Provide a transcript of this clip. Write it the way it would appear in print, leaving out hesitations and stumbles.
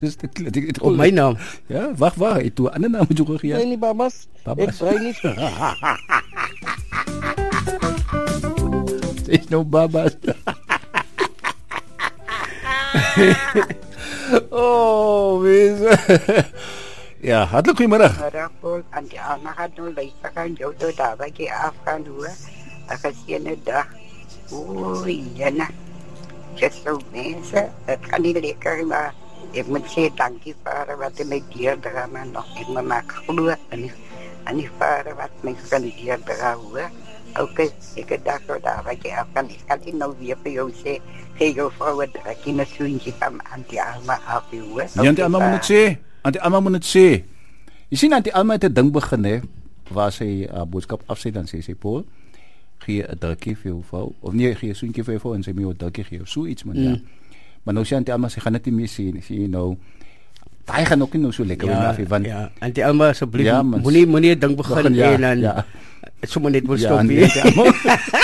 Dus dit Op my naam. Ja, wag, itu ander naam juga Nee, ya. nie Babas. Babas. Ek bly nie. Is nou Babas. Oh, wees. Ja, hartelijk goedemiddag. Rapol aan die ander gaat nou luister gaan jou door daar wat jy afgaan hoor. Ek gesien 'n dag. Oei, Jana. Just so mense, dit kan nie lekker maar ek moet sê dankie vir wat jy my deurdra maar nog ek moet maak glo en die vader wat my kan deurdra hoor. Okay, ek het daar daar wat jy afgaan. Ek kan nie nou weer vir jou sê hey jou vrou wat ek in 'n soentjie van Auntie Alma af hoor. Ja, Auntie Alma moet sê. Auntie Alma moet sê. Jy sien Auntie Alma het 'n ding begin hè waar sy boodskap afsê dan sê sy Paul gee 'n drukkie vir jou vrou of nee gee 'n soentjie vir jou vrou en sy moet 'n drukkie gee of so iets man ja. Maar nou sê Auntie Alma sy gaan dit nie meer sien sê nou daai gaan ook nie nou so lekker wees af want ja Auntie Alma asseblief ja, moenie 'n ding begin en dan sommer net wil stop ja, weer.